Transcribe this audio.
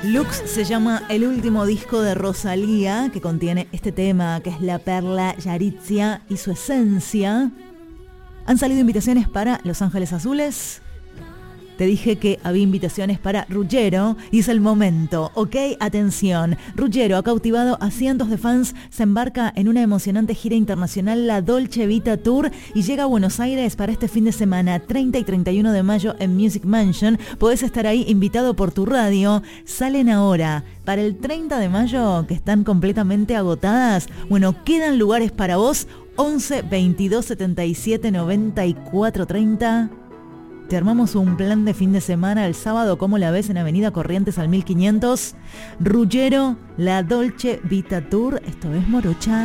Lux se llama el último disco de Rosalía, que contiene este tema, que es La Perla Yaritzia y su esencia. Han salido invitaciones para Los Ángeles Azules. Te dije que había invitaciones para Ruggiero y es el momento, ¿ok? Atención, Ruggiero ha cautivado a cientos de fans, se embarca en una emocionante gira internacional, la Dolce Vita Tour, y llega a Buenos Aires para este fin de semana, 30 y 31 de mayo en Music Mansion. Podés estar ahí invitado por tu radio. Salen ahora para el 30 de mayo, que están completamente agotadas. Bueno, quedan lugares para vos, 11 22 77 94 30. Te armamos un plan de fin de semana el sábado, como la ves, en Avenida Corrientes al 1500. Ruggiero, la Dolce Vita Tour. Esto es Morocha.